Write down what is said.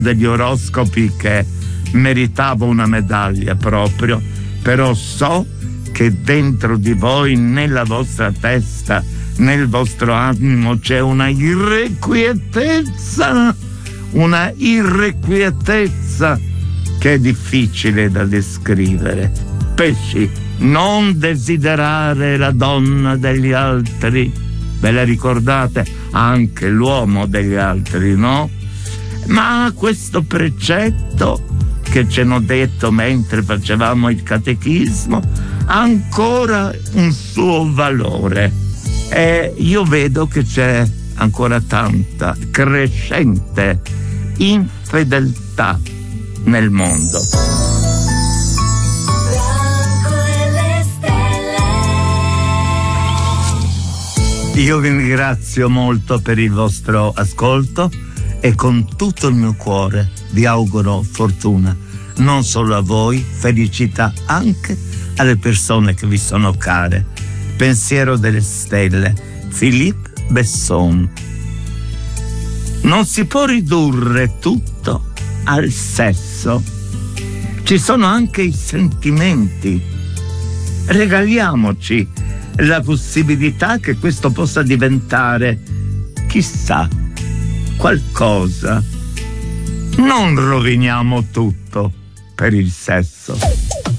degli oroscopi che meritavo una medaglia proprio, però so che dentro di voi, nella vostra testa, nel vostro animo c'è una irrequietezza che è difficile da descrivere. Pesci, non desiderare la donna degli altri, ve la ricordate? Anche l'uomo degli altri, no? Ma questo precetto che ci hanno detto mentre facevamo il catechismo ha ancora un suo valore, e io vedo che c'è ancora tanta crescente infedeltà nel mondo. Io vi ringrazio molto per il vostro ascolto e con tutto il mio cuore vi auguro fortuna, non solo a voi, felicità anche alle persone che vi sono care. Pensiero delle stelle, Philippe Besson. Non si può ridurre tutto al sesso. Ci sono anche i sentimenti. Regaliamoci la possibilità che questo possa diventare, chissà, qualcosa. Non roviniamo tutto per il sesso.